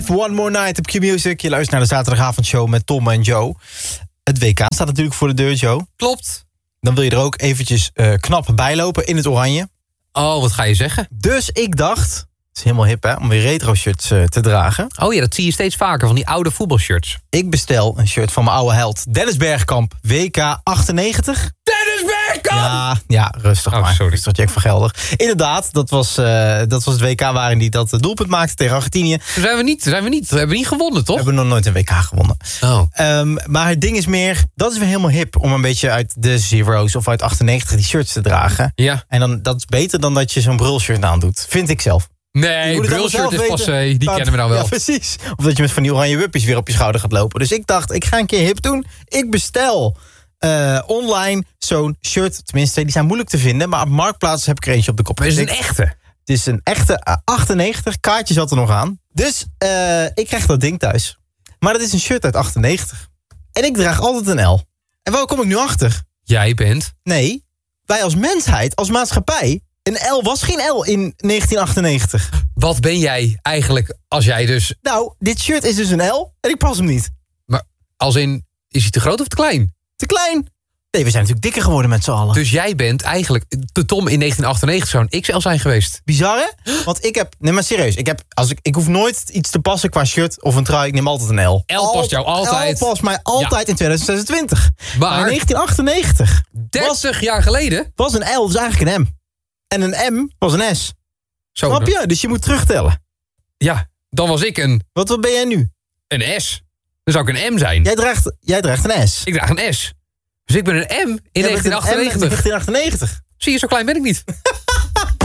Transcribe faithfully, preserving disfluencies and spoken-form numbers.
One More Night op Q-Music. Je luistert naar de zaterdagavondshow met Tom en Joe. Het W K staat natuurlijk voor de deur, Joe. Klopt. Dan wil je er ook eventjes uh, knap bijlopen in het oranje. Oh, wat ga je zeggen? Dus ik dacht, het is helemaal hip hè, om weer retro shirts uh, te dragen. Oh ja, dat zie je steeds vaker, van die oude voetbalshirts. Ik bestel een shirt van mijn oude held Dennis Bergkamp, W K achtennegentig. Dennis Bergkamp! Ja, ja, rustig oh, maar. Sorry. Rustig, Jack van Gelder. Inderdaad, dat was, uh, dat was het W K waarin hij dat doelpunt maakte tegen Argentinië. Toen zijn we niet, zijn we niet, we hebben niet gewonnen, toch? We hebben nog nooit een W K gewonnen. Oh. Um, maar het ding is meer, dat is weer helemaal hip om een beetje uit de Zero's of uit achtennegentig die shirts te dragen. Ja. En dan, dat is beter dan dat je zo'n brulshirt aandoet, vind ik zelf. Nee, brulshirt is passé, die maar, kennen we dan wel. Ja, precies. Of dat je met van die oranje wuppies weer op je schouder gaat lopen. Dus ik dacht, ik ga een keer hip doen. Ik bestel uh, online zo'n shirt. Tenminste, die zijn moeilijk te vinden. Maar op Marktplaats heb ik er eentje op de kop. Maar is het een echte? Het is een echte uh, achtennegentig. Kaartje zat er nog aan. Dus uh, ik krijg dat ding thuis. Maar dat is een shirt uit achtennegentig. En ik draag altijd een L. En waar kom ik nu achter? Jij bent? Nee, wij als mensheid, als maatschappij. Een L was geen L in negentien achtennegentig. Wat ben jij eigenlijk als jij dus... Nou, dit shirt is dus een L en ik pas hem niet. Maar als in, is hij te groot of te klein? Te klein. Nee, we zijn natuurlijk dikker geworden met z'n allen. Dus jij bent eigenlijk... Tom in negentien achtennegentig zou een X L zijn geweest. Bizar, hè? Want ik heb... Nee, maar serieus. Ik, heb, als ik, ik hoef nooit iets te passen qua shirt of een trui. Ik neem altijd een L. L past jou altijd. L past mij altijd ja. in tweeduizend zesentwintig. Maar, maar in negentien achtennegentig... dertig jaar geleden... Was een L, dus eigenlijk een M. En een M was een S. Zo, snap je? Dus je moet terugtellen. Ja, dan was ik een... Wat, wat ben jij nu? Een S. Dan zou ik een M zijn. Jij draagt, jij draagt een S. Ik draag een S. Dus ik ben een M in negentien achtennegentig. M in negentien achtennegentig. Zie je, zo klein ben ik niet.